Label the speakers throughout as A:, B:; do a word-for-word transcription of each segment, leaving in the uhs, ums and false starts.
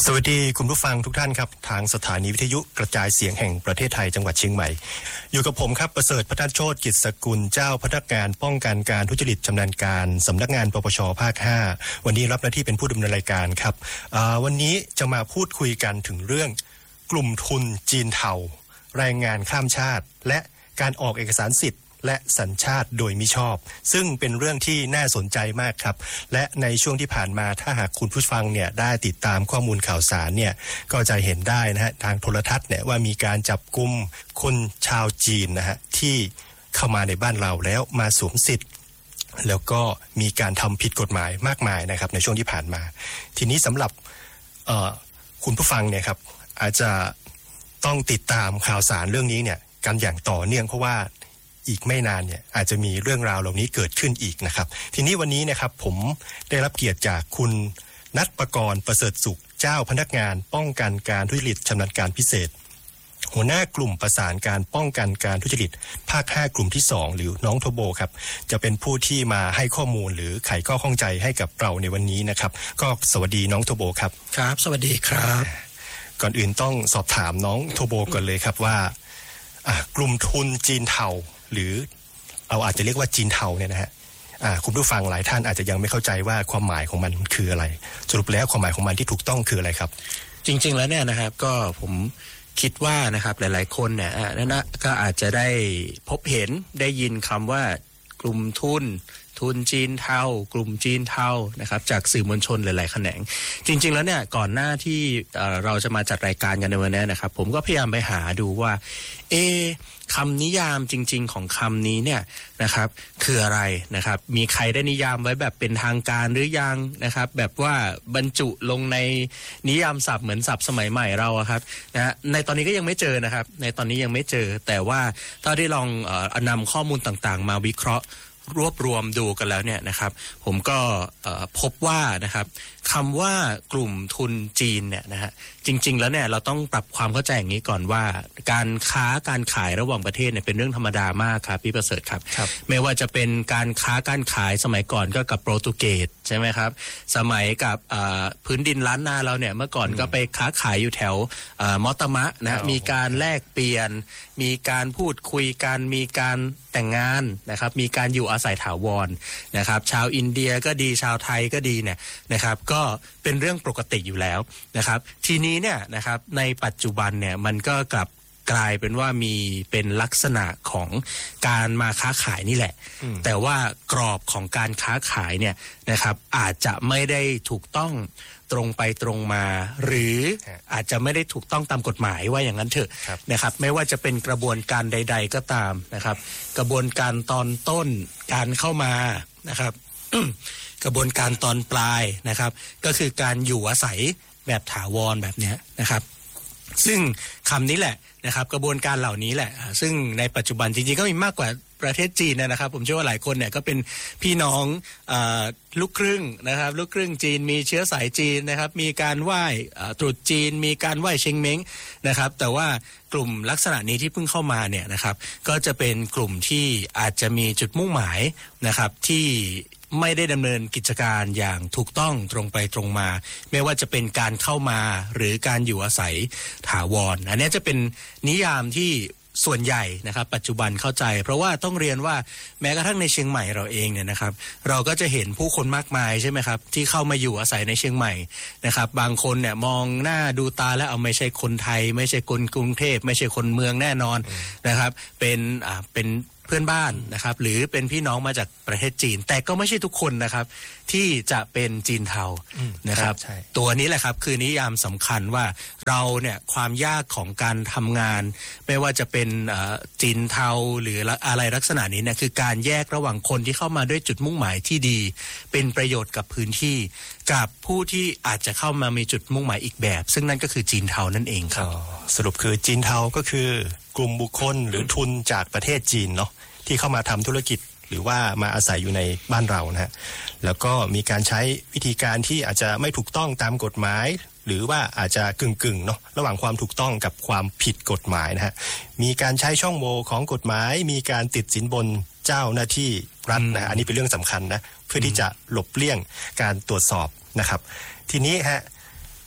A: สวัสดีคุณผู้ฟังทุกท่านครับทางสถานีวิทยุกระจายเสียงแห่งประเทศไทยจังหวัดเชียงใหม่อยู่กับผมครับประเสริฐพัฒนโชติกิจสกุลเจ้าพนักงานป้องกันการทุจริตชำนาญการสำนักงานปปชภาคห้าวันนี้รับหน้าที่เป็นผู้ดำเนินรายการครับวันนี้จะมาพูดคุยกันถึงเรื่องกลุ่มทุนจีนเทาแรงงานข้ามชาติและการออกเอกสารสิทธิ์และสัญชาติโดยมิชอบซึ่งเป็นเรื่องที่น่าสนใจมากครับและในช่วงที่ผ่านมาถ้าหากคุณผู้ฟังเนี่ยได้ติดตามข้อมูลข่าวสารเนี่ยก็จะเห็นได้นะฮะทางโทรทัศน์เนี่ยว่ามีการจับกุมคนชาวจีนนะฮะที่เข้ามาในบ้านเราแล้วมาสวมสิทธิ์แล้วก็มีการทำผิดกฎหมายมากมายนะครับในช่วงที่ผ่านมาทีนี้สำหรับคุณผู้ฟังเนี่ยครับอาจจะต้องติดตามข่าวสารเรื่องนี้เนี่ยกันอย่างต่อเนื่องเพราะว่าอีกไม่นานเนี่ยอาจจะมีเรื่องราวเหล่านี้เกิดขึ้นอีกนะครับทีนี้วันนี้นะครับผมได้รับเกียรติจากคุณณัฐประกรณ์ประเสริฐสุขเจ้าพนักงานป้องกันการทุจริตชำนาญการพิเศษหัวหน้ากลุ่มประสานการป้องกันการทุจริตภาคห้ากลุ่มที่สองหรือน้องโทโบครับจะเป็นผู้ที่มาให้ข้อมูลหรือไขข้อข้องใจให้กับเราในวันนี้นะครับก็สวัสดีน้องโทโบครับ
B: ครับสวัสดีครับ
A: ก่อนอื่นต้องสอบถามน้องโทโบก่อนเลยครับว่ากลุ่มทุนจีนเทาหรือเราอาจจะเรียกว่าจีนเทาเนี่ยนะฮะคุณผู้ฟังหลายท่านอาจจะยังไม่เข้าใจว่าความหมายของมันคืออะไรสรุปแล้วความหมายของมันที่ถูกต้องคืออะไรครับ
B: จริงๆแล้วเนี่ยนะครับก็ผมคิดว่านะครับหลายๆคนเนี่ยนั่นก็อาจจะได้พบเห็นได้ยินคำว่ากลุ่มทุนทุนจีนเทากลุ่มจีนเทานะครับจากสื่อมวลชนหลายๆแขนงจริงๆแล้วเนี่ยก่อนหน้าที่เราจะมาจัดรายการกันในวันนี้นะครับผมก็พยายามไปหาดูว่าเอคำนิยามจริงๆของคำนี้เนี่ยนะครับคืออะไรนะครับมีใครได้นิยามไว้แบบเป็นทางการหรือยังนะครับแบบว่าบรรจุลงในนิยามศัพท์เหมือนศัพท์สมัยใหม่เราครับนะในตอนนี้ก็ยังไม่เจอนะครับในตอนนี้ยังไม่เจอแต่ว่าถ้าได้ลองเอ่อนำข้อมูลต่างๆมาวิเคราะห์รวบรวมดูกันแล้วเนี่ยนะครับผมก็พบว่านะครับคำว่ากลุ่มทุนจีนเนี่ยนะฮะจริงๆแล้วเนี่ยเราต้องปรับความเข้าใจอย่างนี้ก่อนว่าการค้าการขายระหว่างประเทศเนี่ยเป็นเรื่องธรรมดามากครับพี่ประเสริฐครับไม่ว่าจะเป็นการค้าการขายสมัยก่อนก็กับโปรตุเกสใช่ไหมครับสมัยกับพื้นดินล้านนาเราเนี่ยเมื่อก่อนก็ไปค้าขายอยู่แถวมอตมะนะมีการแลกเปลี่ยนมีการพูดคุยกันมีการแต่งงานนะครับมีการอยู่อาศัยถาวรนะครับชาวอินเดียก็ดีชาวไทยก็ดีเนี่ยนะครับก็เป็นเรื่องปกติอยู่แล้วนะครับทีนี้เนี่ยนะครับในปัจจุบันเนี่ยมันก็กลับกลายเป็นว่ามีเป็นลักษณะของการมาค้าขายนี่แหละแต่ว่ากรอบของการค้าขายเนี่ยนะครับอาจจะไม่ได้ถูกต้องตรงไปตรงมาหรืออาจจะไม่ได้ถูกต้องตามกฎหมายว่าอย่างนั้นเถอะนะครับไม่ว่าจะเป็นกระบวนการใดๆก็ตามนะครับกระบวนการตอนต้นการเข้ามานะครับ กระบวนการตอนปลายนะครับก็คือการอยู่อาศัยแบบถาวรแบบนี้นะครับซึ่งคำนี้แหละนะครับกระบวนการเหล่านี้แหละซึ่งในปัจจุบันจริงๆก็มีมากกว่าประเทศจีนนะครับผมเชื่อว่าหลายคนเนี่ยก็เป็นพี่น้องลูกครึ่งนะครับลูกครึ่งจีนมีเชื้อสายจีนนะครับมีการไหว้ตรุษจีนมีการไหว้เชงเม้งนะครับแต่ว่ากลุ่มลักษณะนี้ที่เพิ่งเข้ามาเนี่ยนะครับก็จะเป็นกลุ่มที่อาจจะมีจุดมุ่งหมายนะครับที่ไม่ได้ดำเนินกิจการอย่างถูกต้องตรงไปตรงมาไม่ว่าจะเป็นการเข้ามาหรือการอยู่อาศัยถาวรอันนี้จะเป็นนิยามที่ส่วนใหญ่นะครับปัจจุบันเข้าใจเพราะว่าต้องเรียนว่าแม้กระทั่งในเชียงใหม่เราเองเนี่ยนะครับเราก็จะเห็นผู้คนมากมายใช่ไหมครับที่เข้ามาอยู่อาศัยในเชียงใหม่นะครับบางคนเนี่ยมองหน้าดูตาแล้วเอาไม่ใช่คนไทยไม่ใช่คนกรุงเทพไม่ใช่คนเมืองแน่นอนนะครับเป็นอ่าเป็นเพื่อนบ้านนะครับหรือเป็นพี่น้องมาจากประเทศจีนแต่ก็ไม่ใช่ทุกคนนะครับที่จะเป็นจีนเทานะครับตัวนี้แหละครับคือนิยามสำคัญว่าเราเนี่ยความยากของการทำงานไม่ว่าจะเป็นจีนเทาหรืออะไรลักษณะนี้เนี่ยคือการแยกระหว่างคนที่เข้ามาด้วยจุดมุ่งหมายที่ดีเป็นประโยชน์กับพื้นที่กับผู้ที่อาจจะเข้ามามีจุดมุ่งหมายอีกแบบซึ่งนั่นก็คือจีนเทานั่นเองครับ
A: สรุปคือจีนเทาก็คือกลุ่มบุคคลหรือทุนจากประเทศจีนเนาะที่เข้ามาทำธุรกิจหรือว่ามาอาศัยอยู่ในบ้านเรานะฮะแล้วก็มีการใช้วิธีการที่อาจจะไม่ถูกต้องตามกฎหมายหรือว่าอาจจะกึ่งๆเนาะระหว่างความถูกต้องกับความผิดกฎหมายนะฮะมีการใช้ช่องโหว่ของกฎหมายมีการติดสินบนเจ้าหน้าที่รัฐนะอันนี้เป็นเรื่องสำคัญนะเพื่อที่จะหลบเลี่ยงการตรวจสอบนะครับทีนี้ฮะ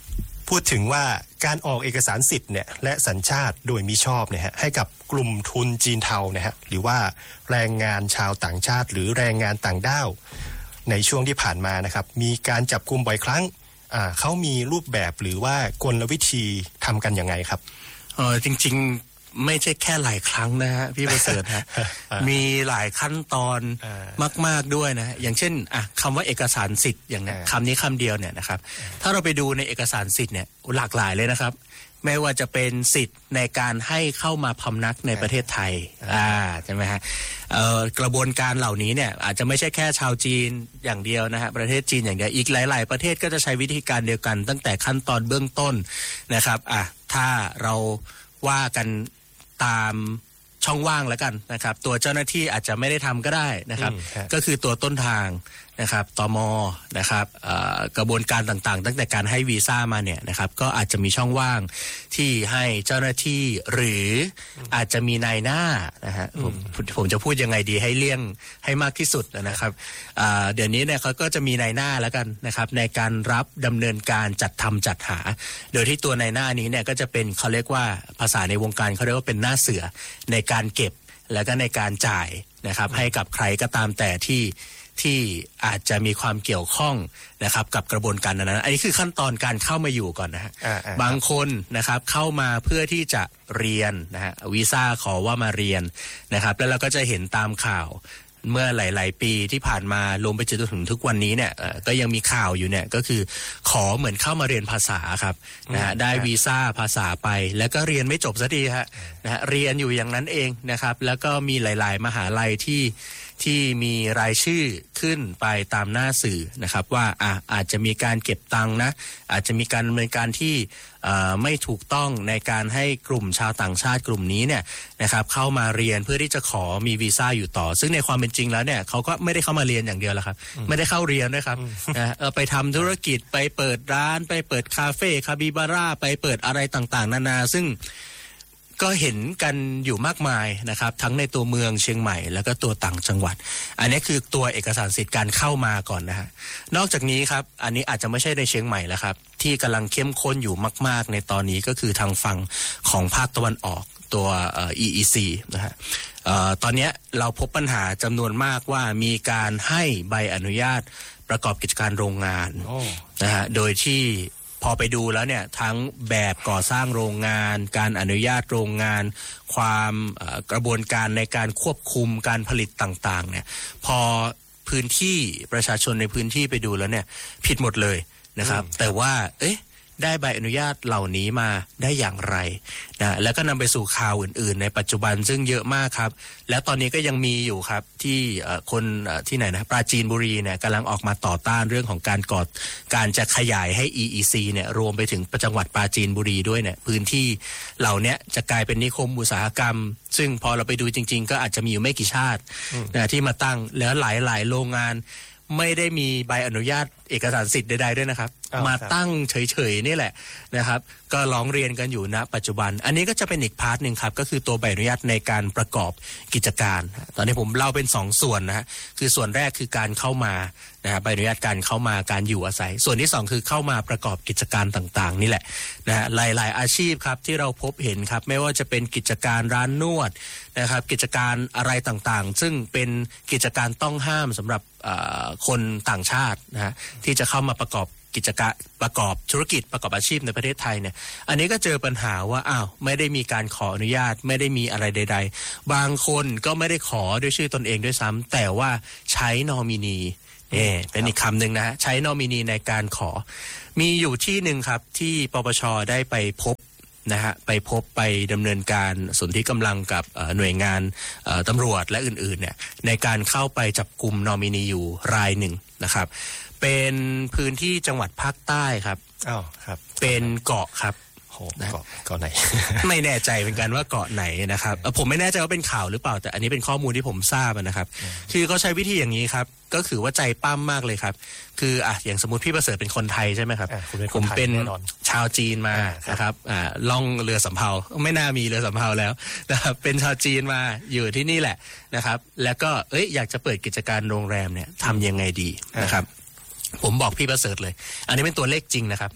A: พูดถึงว่าการออกเอกสารสิทธิ์เนี่ยและสัญชาติโดยมิชอบเนี่ยฮะให้กับกลุ่มทุนจีนเทานะฮะหรือว่าแรงงานชาวต่างชาติหรือแรงงานต่างด้าวในช่วงที่ผ่านมานะครับมีการจับกุมบ่อยครั้งอ่าเขามีรูปแบบหรือว่ากลวิธีทำกันยังไงครับ
B: เออจริงๆไม่ใช่แค่หลายครั้งนะฮะพี่ประเสริฐฮะ มีหลายขั้นตอนมากๆด้วยนะอย่างเช่นอ่ะคำว่าเอกสารสิทธิ์อย่างนี้คำนี้คำเดียวเนี่ยนะครับถ้าเราไปดูในเอกสารสิทธิ์เนี่ยหลากหลายเลยนะครับไม่ว่าจะเป็นสิทธิ์ในการให้เข้ามาพำนักในประเทศไทยอ่าใช่ไหมฮะกระบวนการเหล่านี้เนี่ยอาจจะไม่ใช่แค่ชาวจีนอย่างเดียวนะฮะประเทศจีนอย่างเดียวอีกหลายๆประเทศก็จะใช้วิธีการเดียวกันตั้งแต่ขั้นตอนเบื้องต้นนะครับอ่ะถ้าเราว่ากันตามช่องว่างแล้วกันนะครับตัวเจ้าหน้าที่อาจจะไม่ได้ทำก็ได้นะครับก็คือตัวต้นทางนะครับตม.นะครับกระบวนการต่างๆตั้งแต่การให้วีซ่ามาเนี่ยนะครับก็อาจจะมีช่องว่างที่ให้เจ้าหน้าที่หรืออาจจะมีนายหน้านะฮะผมผมจะพูดยังไงดีให้เลี่ยงให้มากที่สุดนะครับเดี๋ยวนี้เนี่ยเขาก็จะมีนายหน้าแล้วกันนะครับในการรับดำเนินการจัดทำจัดหาโดยที่ตัวนายหน้านี้เนี่ยก็จะเป็นเขาเรียกว่าภาษาในวงการเขาเรียกว่าเป็นหน้าเสือในการเก็บแล้วก็ในการจ่ายนะครับให้กับใครก็ตามแต่ที่ที่อาจจะมีความเกี่ยวข้องนะครับกับกระบวนการนั้นอันนี้คือขั้นตอนการเข้ามาอยู่ก่อนนะฮะบางคนนะครับเข้ามาเพื่อที่จะเรียนนะฮะวีซ่าขอว่ามาเรียนนะครับแล้วเราก็จะเห็นตามข่าวเมื่อหลายๆปีที่ผ่านมารวมไปจนถึงทุกวันนี้เนี่ยก็ยังมีข่าวอยู่เนี่ยก็คือขอเหมือนเข้ามาเรียนภาษาครับนะฮะได้วีซ่าภาษาไปแล้วก็เรียนไม่จบสักทีฮะนะฮะเรียนอยู่อย่างนั้นเองนะครับแล้วก็มีหลายๆมหาลัยที่ที่มีรายชื่อขึ้นไปตามหน้าสื่อนะครับว่าอ่ะอาจจะมีการเก็บตังค์นะอาจจะมีการดำเนินการที่ไม่ถูกต้องในการให้กลุ่มชาวต่างชาติกลุ่มนี้เนี่ยนะครับเข้ามาเรียนเพื่อที่จะขอมีวีซ่าอยู่ต่อซึ่งในความเป็นจริงแล้วเนี่ยเขาก็ไม่ได้เข้ามาเรียนอย่างเดียวแล้วครับไม่ได้เข้าเรียนด้วยครับนะเออไปทำธุรกิจไปเปิดร้านไปเปิดคาเฟ่คาบิบาร่าไปเปิดอะไรต่างๆนานาซึ่งก็เห็นกันอยู่มากมายนะครับทั้งในตัวเมืองเชียงใหม่แล้วก็ตัวต่างจังหวัดอันนี้คือตัวเอกสารสิทธิ์การเข้ามาก่อนนะฮะนอกจากนี้ครับอันนี้อาจจะไม่ใช่ในเชียงใหม่แล้วครับที่กำลังเข้มข้นอยู่มากๆในตอนนี้ก็คือทางฝั่งของภาคตะวันออกตัวเอ่อ อี อี ซี นะฮะเอ่อตอนนี้เราพบปัญหาจำนวนมากว่ามีการให้ใบอนุญาตประกอบกิจการโรงงานนะฮะโดยที่พอไปดูแล้วเนี่ยทั้งแบบก่อสร้างโรงงานการอนุญาตโรงงานความกระบวนการในการควบคุมการผลิตต่างๆเนี่ยพอพื้นที่ประชาชนในพื้นที่ไปดูแล้วเนี่ยผิดหมดเลยนะครับแต่ว่าเอ๊ะได้ใบอนุญาตเหล่านี้มาได้อย่างไรนะแล้วก็นำไปสู่ข่าวอื่นๆในปัจจุบันซึ่งเยอะมากครับแล้วตอนนี้ก็ยังมีอยู่ครับที่คนที่ไหนนะปราจีนบุรีเนี่ยกำลังออกมาต่อต้านเรื่องของการก่อการจะขยายให้ อี อี ซี เนี่ยรวมไปถึงจังหวัดปราจีนบุรีด้วยเนี่ยพื้นที่เหล่านี้จะกลายเป็นนิคมอุตสาหกรรมซึ่งพอเราไปดูจริงๆก็อาจจะมีอยู่ไม่กี่ชาตินะที่มาตั้งแล้วหลายๆโรงงานไม่ได้มีใบอนุญาตเอกสารสิทธิ์ใดๆด้วยนะครับมาตั้งเฉยๆนี่แหละนะครับก็ร้องเรียนกันอยู่ณปัจจุบันอันนี้ก็จะเป็นอีกพาร์ทหนึ่งครับก็คือตัวใบอนุญาตในการประกอบกิจการตอนนี้ผมเล่าเป็นสองส่วนนะฮะคือส่วนแรกคือการเข้ามานะฮะใบอนุญาตการเข้ามาการอยู่อาศัยส่วนที่สองคือเข้ามาประกอบกิจการต่างๆนี่แหละนะฮะหลายๆอาชีพครับที่เราพบเห็นครับไม่ว่าจะเป็นกิจการร้านนวดนะครับกิจการอะไรต่างๆซึ่งเป็นกิจการต้องห้ามสำหรับคนต่างชาตินะฮะที่จะเข้ามาประกอบกิจการประกอบธุรกิจประกอบอาชีพในประเทศไทยเนี่ยอันนี้ก็เจอปัญหาว่าอ้าวไม่ได้มีการขออนุญาตไม่ได้มีอะไรใดๆบางคนก็ไม่ได้ขอด้วยชื่อตนเองด้วยซ้ำแต่ว่าใช้นอมินีเอเป็นอีกคำหนึ่งนะฮะใช้นอมินีในการขอมีอยู่ที่หนึ่งครับที่ปปช.ได้ไปพบนะฮะไปพบไปดำเนินการสนธิกำลังกับหน่วยงานตำรวจและอื่นๆเนี่ยในการเข้าไปจับกุมนอมินีอยู่รายหนึ่งนะครับเป็นพื้นที่จังหวัดภาคใต้ครับ
A: อ้าวครับ
B: เป็นเกาะครับ
A: เกาะเกาะไหน
B: ไม่แน่ใจเป็นกันว่าเกาะไหนนะครับผมไม่แน่ใจว่าเป็นข่าวหรือเปล่าแต่อันนี้เป็นข้อมูลที่ผมทราบนะครับคือเขาใช้วิธีอย่างนี้ครับก็คือว่าใจปั้มมากเลยครับคืออ่ะอย่างสมมติพี่ประเสริฐเป็นคนไทยใช่ไหมครับผมเป็นชาวจีนมานะครับอ่าล่องเรือสำเภาไม่น่ามีเรือสำเภาแล้วนะครับเป็นชาวจีนมาอยู่ที่นี่แหละนะครับแล้วก็เอ้ยอยากจะเปิดกิจการโรงแรมเนี่ยทำยังไงดีนะครับผมบอกพี่ประเสริฐเลยอันนี้เป็นตัวเลขจริงนะครับ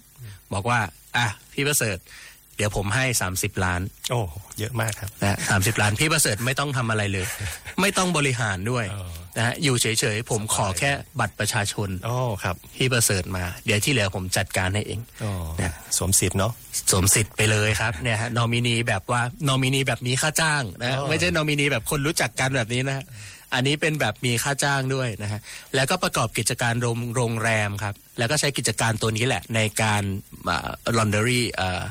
B: บอกว่าอ่ะพี่ประเสริฐเดี๋ยวผมให้สามสิบล้าน
A: โอ้เยอะมากครับ
B: นะสามสิบล้านพี่ประเสริฐไม่ต้องทำอะไรเลยไม่ต้องบริหารด้วยนะฮะอยู่เฉยๆผมขอแค่บัตรประชาชน
A: โอ้ครับ
B: พี่ประเสริฐมาเดี๋ยวที่เหลือผมจัดการให้เอง
A: นะสวมสิทธิ์เนาะ
B: สวมสิทธิ์ไปเลยครับเนี่ยฮะนอมินีแบบว่านอมินีแบบมีค่าจ้างนะไม่ใช่นอมินีแบบคนรู้จักกันแบบนี้นะอันนี้เป็นแบบมีค่าจ้างด้วยนะฮะแล้วก็ประกอบกิจการโรงโรงแรมครับแล้วก็ใช้กิจการตัวนี้แหละในการลอนเดอรี่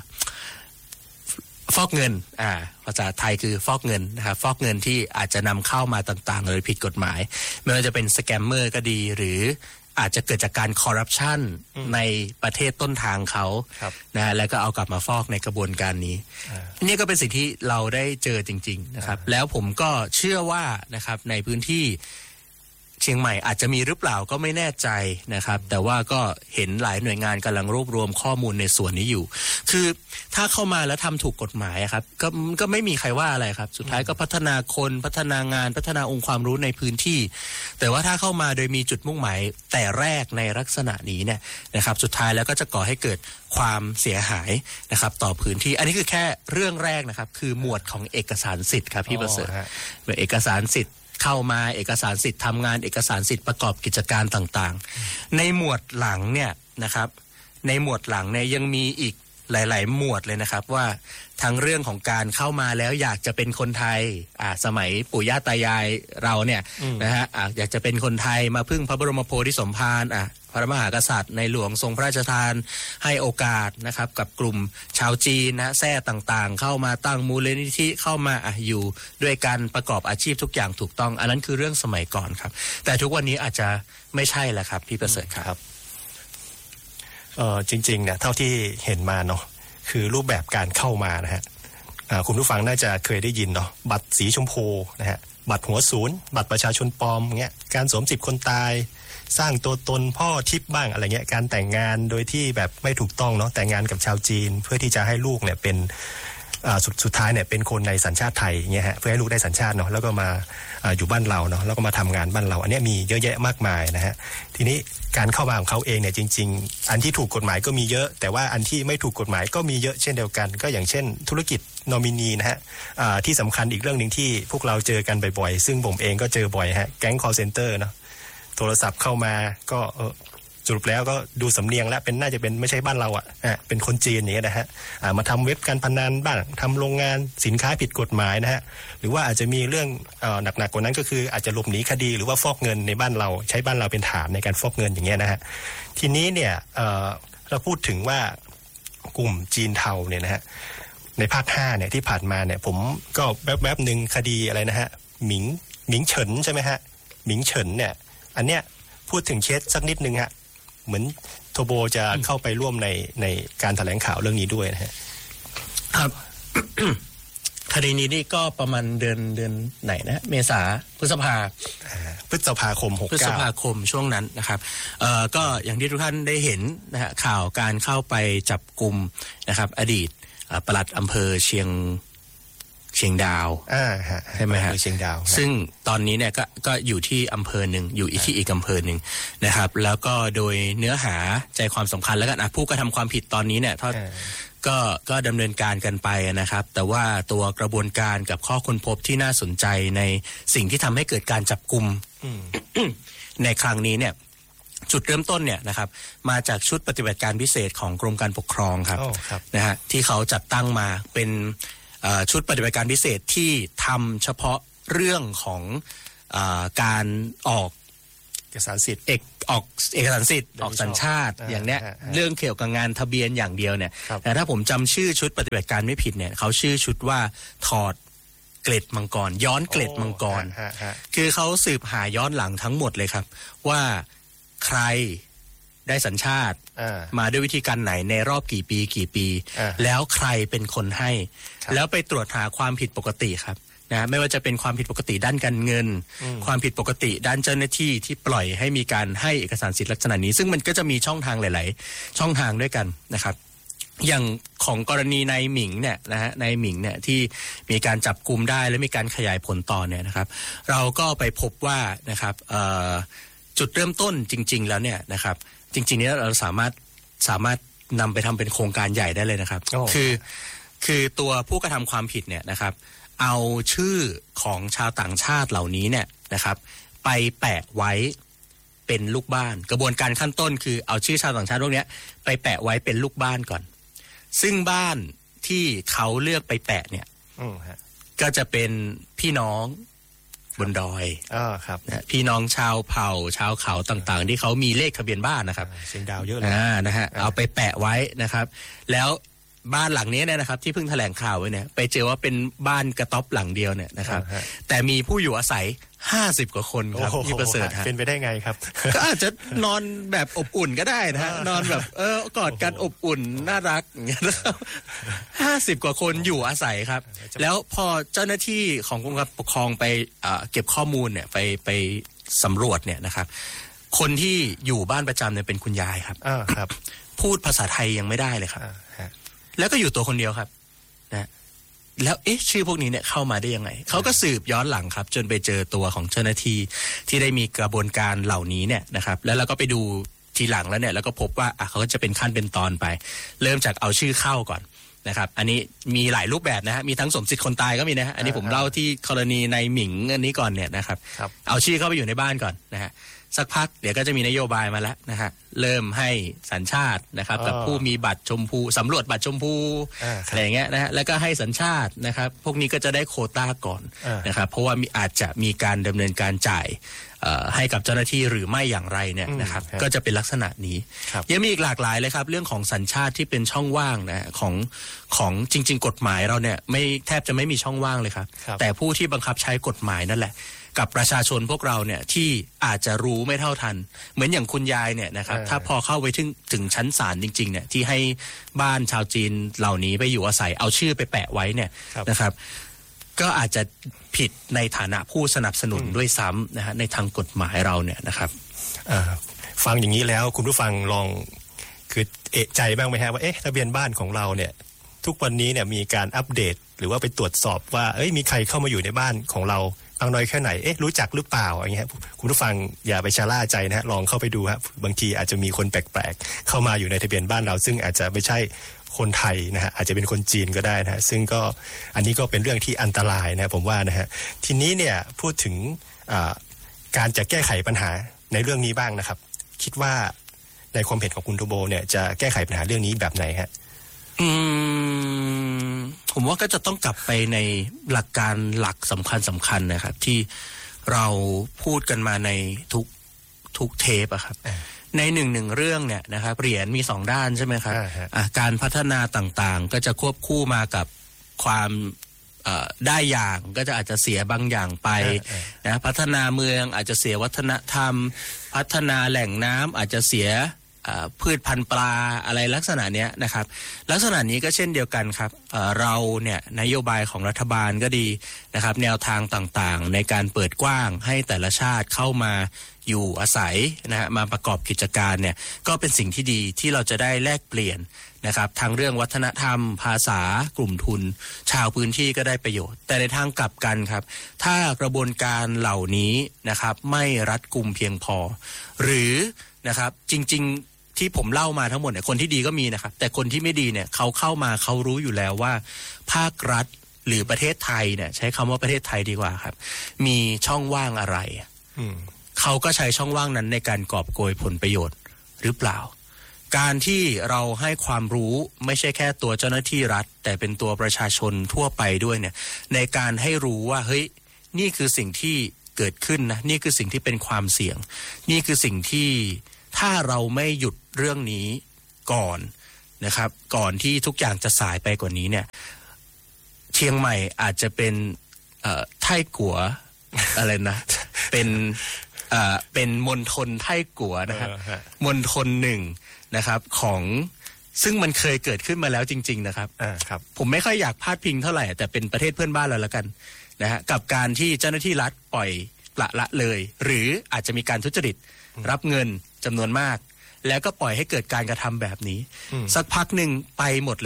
B: ฟอกเงินอ่าภาษาไทยคือฟอกเงินนะครับฟอกเงินที่อาจจะนำเข้ามาต่างๆโดยผิดกฎหมายไม่ว่าจะเป็นสแกมเมอร์ก็ดีหรืออาจจะเกิดจากการคอร์รัปชันในประเทศต้นทางเขานะแล้วก็เอากลับมาฟอกในกระบวนการนี้นี่ก็เป็นสิ่งที่เราได้เจอจริงๆนะครับแล้วผมก็เชื่อว่านะครับในพื้นที่เชียงใหม่อาจจะมีหรือเปล่าก็ไม่แน่ใจนะครับแต่ว่าก็เห็นหลายหน่วยงานกำลังรวบรวมข้อมูลในส่วนนี้อยู่คือถ้าเข้ามาแล้วทำถูกกฎหมายครับก็ก็ไม่มีใครว่าอะไรครับสุดท้ายก็พัฒนาคนพัฒนางานพัฒนาองค์ความรู้ในพื้นที่แต่ว่าถ้าเข้ามาโดยมีจุดมุ่งหมายแต่แรกในลักษณะนี้เนี่ยนะครับสุดท้ายแล้วก็จะก่อให้เกิดความเสียหายนะครับต่อพื้นที่อันนี้คือแค่เรื่องแรกนะครับคือหมวดของเอกสารสิทธิ์ครับพี่ประเสริฐเอกสารสิทธิ์เข้ามาเอกสารสิทธิ์ทำงานเอกสารสิทธิ์ประกอบกิจการต่างๆในหมวดหลังเนี่ยนะครับในหมวดหลังเนี่ยยังมีอีกหลายๆหมวดเลยนะครับว่าทั้งเรื่องของการเข้ามาแล้วอยากจะเป็นคนไทยอ่าสมัยปู่ย่าตายายเราเนี่ยนะฮะอ่าอยากจะเป็นคนไทยมาพึ่งพระบรมโพธิสมภารอ่ะพระมหากษัตริย์ในหลวงทรงพระราชทานให้โอกาสนะครับกับกลุ่มชาวจีนนะแท้ต่างๆเข้ามาตั้งมูลนิธิเข้ามาอ่ะอยู่ด้วยการประกอบอาชีพทุกอย่างถูกต้องอันนั้นคือเรื่องสมัยก่อนครับแต่ทุกวันนี้อาจจะไม่ใช่แล้วครับพี่ประเสริฐครับ
A: เออจริงๆเนี่ยเท่าที่เห็นมาเนาะคือรูปแบบการเข้ามานะฮะคุณผู้ฟังน่าจะเคยได้ยินเนาะบัตรสีชมพูนะฮะบัตรหัวศูนย์บัตรประชาชนปลอมเงี้ยการสวมสิทธิ์คนตายสร้างตัวตนพ่อทิพย์บ้างอะไรเงี้ยการแต่งงานโดยที่แบบไม่ถูกต้องเนาะแต่งงานกับชาวจีนเพื่อที่จะให้ลูกเนี่ยเป็นสุดสุดท้ายเนี่ยเป็นคนในสัญชาติไทยเงี้ยฮะเพื่อให้ลูกได้สัญชาติเนาะแล้วก็มาอยู่บ้านเราเนาะแล้วก็มาทำงานบ้านเราอันนี้มีเยอะแยะมากมายนะฮะทีนี้การเข้ามาของเขาเองเนี่ยจริงๆอันที่ถูกกฎหมายก็มีเยอะแต่ว่าอันที่ไม่ถูกกฎหมายก็มีเยอะเช่นเดียวกันก็อย่างเช่นธุรกิจนอมินีนะฮะที่สำคัญอีกเรื่องนึงที่พวกเราเจอกันบ่อยๆซึ่งผมเองก็เจอบ่อยฮะแก๊ง call center เนาะโทรศัพท์เข้ามาก็สรุปแล้วก็ดูสำเนียงแล้วเป็นน่าจะเป็นไม่ใช่บ้านเราอ่ะเป็นคนจีนอย่างเงี้ยนะฮะมาทำเว็บการพนันบ้างทำโรงงานสินค้าผิดกฎหมายนะฮะหรือว่าอาจจะมีเรื่องหนักๆกว่านั้นก็คืออาจจะหลบหนีคดีหรือว่าฟอกเงินในบ้านเราใช้บ้านเราเป็นฐานในการฟอกเงินอย่างเงี้ยนะฮะทีนี้เนี่ยเราพูดถึงว่ากลุ่มจีนเทาเนี่ยนะฮะในภาคห้าเนี่ยที่ผ่านมาเนี่ยผมก็แวบๆนึงคดีอะไรนะฮะหมิงหมิงเฉินใช่ไหมฮะหมิงเฉินเนี่ยอันเนี้ยพูดถึงเคสสักนิดนึงฮะเหมือนโทโบจะเข้าไปร่วมในในการแถลงข่าวเรื่องนี้ด้วยนะฮะ
B: ครับ คดีนี้นี่ก็ประมาณเดือนเดือนไหนนะเมษาพฤษภา
A: พฤษภาคมหกเก้า
B: พฤษภาคมช่วงนั้นนะครับเอ่อก็อย่างที่ทุกท่านได้เห็นนะฮะข่าวการเข้าไปจับกุมนะครับอดีตปลัดอำเภอเชียงเชียงดาวใช่ไหมฮะ
A: เชียงดาว
B: ซึ่งตอนนี้เนี่ยก็ก็อยู่ที่อำเภอหนึ่งอยู่ที่อีกอำเภอหนึ่งนะครับแล้วก็โดยเนื้อหาใจความสำคัญแล้วกันผู้กระทำความผิดตอนนี้เนี่ยก็ก็ดำเนินการกันไปนะครับแต่ว่าตัวกระบวนการกับข้อค้นพบที่น่าสนใจในสิ่งที่ทำให้เกิดการจับกุม ในครั้งนี้เนี่ยจุดเริ่มต้นเนี่ยนะครับมาจากชุดปฏิบัติการพิเศษของกรมการปกครองครับนะฮะที่เขาจัดตั้งมาเป็นชุดปฏิบัติการพิเศษที่ทำเฉพาะเรื่องของเอ่อการออก
A: เอกสารสิทธิ์
B: เอกออกเอกสารสิทธิ์ออกสัญชาติอย่างเนี้ยเรื่องเกี่ยวกับงานทะเบียนอย่างเดียวเนี่ยแต่ถ้าผมจำชื่อชุดปฏิบัติการไม่ผิดเนี่ยเขาชื่อชุดว่าถอดเกล็ดมังกรย้อนเกล็ดมังกรคือเขาสืบหาย้อนหลังทั้งหมดเลยครับว่าใครได้สัญชาติมาด้วยวิธีการไหนในรอบกี่ปีกี่ปีแล้วใครเป็นคนให้แล้วไปตรวจหาความผิดปกติครับนะไม่ว่าจะเป็นความผิดปกติด้านการเงินความผิดปกติด้านเจ้าหน้าที่ที่ปล่อยให้มีการให้เอกสารสิทธิลักษณะนี้ซึ่งมันก็จะมีช่องทางหลายๆช่องทางด้วยกันนะครับอย่างของกรณีนายหมิงเนี่ยนะฮะนายหมิงเนี่ยที่มีการจับกุมได้และมีการขยายผลต่อเนี่ยนะครับเราก็ไปพบว่านะครับจุดเริ่มต้นจริงๆแล้วเนี่ยนะครับจริงๆนี้เราสามารถสามารถนำไปทำเป็นโครงการใหญ่ได้เลยนะครับคือคือตัวผู้กระทำความผิดเนี่ยนะครับเอาชื่อของชาวต่างชาติเหล่านี้เนี่ยนะครับไปแปะไว้เป็นลูกบ้านกระบวนการขั้นต้นคือเอาชื่อชาวต่างชาติพวกนี้ไปแปะไว้เป็นลูกบ้านก่อนซึ่งบ้านที่เขาเลือกไปแปะเนี่ยก็จะเป็นพี่น้องบนดอย
A: อ๋อครับ
B: พี่น้องชาวเผ่าชาวเขาต่างๆที่เขามีเลขทะเบียนบ้านนะครับ
A: เสียงดาวเยอะเลย
B: นะฮะเอาไปแปะไว้นะครับแล้วบ้านหลังนี้เนี่ยนะครับที่เพิ่งแถลงข่าวไว้เนี่ยไปเจอว่าเป็นบ้านกระต๊อบหลังเดียวเนี่ยนะครับแต่มีผู้อยู่อาศัยห้าสิบกว่าคนครับที่ประเสริฐ
A: เป็นไปได้ไงครับ
B: ก็อาจจะนอนแบบอบอุ่นก็ได้นะฮะนอนแบบเออกอดกันอบอุ่นน่ารักอย่างเงี้ยนะครับห้าสิบกว่าคนอยู่อาศัยครับแล้วพอเจ้าหน้าที่ของกรมการปกครองไปเก็บข้อมูลเนี่ยไปไปสำรวจเนี่ยนะครับคนที่อยู่บ้านประจำเนี่ยเป็นคุณยายครับ
A: อ่าครับ
B: พูดภาษาไทยยังไม่ได้เลยครับแล้วก็อยู่ตัวคนเดียวครับนะแล้วเอ๊ะชื่อพวกนี้เนี่ยเข้ามาได้ยังไงเขาก็สืบย้อนหลังครับจนไปเจอตัวของเจ้าหน้าที่ที่ได้มีกระบวนการเหล่านี้เนี่ยนะครับแล้วเราก็ไปดูทีหลังแล้วเนี่ยแล้วก็พบว่าอ่ะเขาก็จะเป็นขั้นเป็นตอนไปเริ่มจากเอาชื่อเข้าก่อนนะครับอันนี้มีหลายรูปแบบนะฮะมีทั้งสมสิทธิ์คนตายก็มีนะฮะอันนี้ผมเล่าที่กรณีในหมิงอันนี้ก่อนเนี่ยนะครับเอาชื่อเข้าไปอยู่ในบ้านก่อนนะฮะสักพักเดี๋ยวก็จะมีนโยบายมาแล้วนะฮะเริ่มให้สัญชาตินะครับกับผู้มีบัตรชมพูสำรวจบัตรชมพูอะไรอย่างเงี้ยนะฮะแล้วก็ให้สัญชาตินะครับพวกนี้ก็จะได้โควต้าก่อนนะครับเพราะว่ามีอาจจะมีการดำเนินการจ่ายให้กับเจ้าหน้าที่หรือไม่อย่างไรเนี่ยนะครับก็จะเป็นลักษณะนี้ยังมีอีกหลากหลายเลยครับเรื่องของสัญชาติที่เป็นช่องว่างนะของของจริงๆกฎหมายเราเนี่ยไม่แทบจะไม่มีช่องว่างเลยครับแต่ผู้ที่บังคับใช้กฎหมายนั่นแหละกับประชาชนพวกเราเนี่ยที่อาจจะรู้ไม่เท่าทันเหมือนอย่างคุณยายเนี่ยนะครับถ้าพอเข้าไปถึงถึงชั้นศาลจริงๆเนี่ยที่ให้บ้านชาวจีนเหล่านี้ไปอยู่อาศัยเอาชื่อไปแปะไว้เนี่ยนะครับก็อาจจะผิดในฐานะผู้สนับสนุนด้วยซ้ำนะฮะในทางกฎหมายเราเนี่ยนะครับ
A: ฟังอย่างนี้แล้วคุณผู้ฟังลองคือเอะใจบ้างไหมฮะว่าเอ๊ะทะเบียนบ้านของเราเนี่ยทุกวันนี้เนี่ยมีการอัปเดตหรือว่าไปตรวจสอบว่าเอ้ยมีใครเข้ามาอยู่ในบ้านของเราบางน้อยแค่ไหนเอ๊ะรู้จักหรือเปล่าอย่างเงี้ยคุณผู้ฟังอย่าไปชะล่าใจนะฮะลองเข้าไปดูครับบางทีอาจจะมีคนแปลกๆเข้ามาอยู่ในทะเบียนบ้านเราซึ่งอาจจะไม่ใช่คนไทยนะฮะอาจจะเป็นคนจีนก็ได้นะฮะซึ่งก็อันนี้ก็เป็นเรื่องที่อันตรายนะผมว่านะฮะทีนี้เนี่ยพูดถึงการจะแก้ไขปัญหาในเรื่องนี้บ้างนะครับคิดว่าในความเห็นของคุณโทโบเนี่ยจะแก้ไขปัญหาเรื่องนี้แบบไหนฮะ
B: อืมผมว่าก็จะต้องกลับไปในหลักการหลักสำคัญสำคัญนะครับที่เราพูดกันมาในทุกทุกเทปอะครับในหนึ่งหนึ่งเรื่องเนี่ยนะครับเหรียญมีสองด้านใช่ไหมครับการพัฒนาต่างๆก็จะควบคู่มากับความได้อย่างก็จะอาจจะเสียบางอย่างไปนะพัฒนาเมืองอาจจะเสียวัฒนธรรมพัฒนาแหล่งน้ำอาจจะเสียพืชพันธุ์ปลาอะไรลักษณะนี้นะครับลักษณะนี้ก็เช่นเดียวกันครับ เ, เราเนี่ยนโยบายของรัฐบาลก็ดีนะครับแนวทางต่างๆในการเปิดกว้างให้แต่ละชาติเข้ามาอยู่อาศัยนะฮะมาประกอบกิจการเนี่ยก็เป็นสิ่งที่ดีที่เราจะได้แลกเปลี่ยนนะครับทั้งเรื่องวัฒนธรรมภาษากลุ่มทุนชาวพื้นที่ก็ได้ประโยชน์แต่ในทางกลับกันครับถ้ากระบวนการเหล่านี้นะครับไม่รัดกุมเพียงพอหรือนะครับจริงๆที่ผมเล่ามาทั้งหมดเนี่ยคนที่ดีก็มีนะครับแต่คนที่ไม่ดีเนี่ยเขาเข้ามาเขารู้อยู่แล้วว่าภาครัฐหรือประเทศไทยเนี่ยใช้คำว่าประเทศไทยดีกว่าครับมีช่องว่างอะไรเขาก็ใช้ช่องว่างนั้นในการกอบโกยผลประโยชน์หรือเปล่าการที่เราให้ความรู้ไม่ใช่แค่ตัวเจ้าหน้าที่รัฐแต่เป็นตัวประชาชนทั่วไปด้วยเนี่ยในการให้รู้ว่าเฮ้ยนี่คือสิ่งที่เกิดขึ้นนะนี่คือสิ่งที่เป็นความเสี่ยงนี่คือสิ่งที่ถ้าเราไม่หยุดเรื่องนี้ก่อนนะครับก่อนที่ทุกอย่างจะสายไปกว่านี้เนี่ยเชียงใหม่อาจจะเป็นเอ่อไท่กัว อะไรนะเป็นเอ่อเป็นมณฑลไท่กัวนะครับมณฑลหนึ่งนะครับของซึ่งมันเคยเกิดขึ้นมาแล้วจริงๆนะครับ
A: อ่าครับ
B: ผมไม่ค่อยอยากพาดพิงเท่าไหร่แต่เป็นประเทศเพื่อนบ้านเราแล้วกันนะฮะกับการที่เจ้าหน้าที่รัฐปล่อยปละละเลยหรืออาจจะมีการทุจริตรับเงินจำนวนมากแล้วก็ปล่อยให้เกิดการกระทำแบบนี้สักพักหนึ่งไปหมดเลยครับ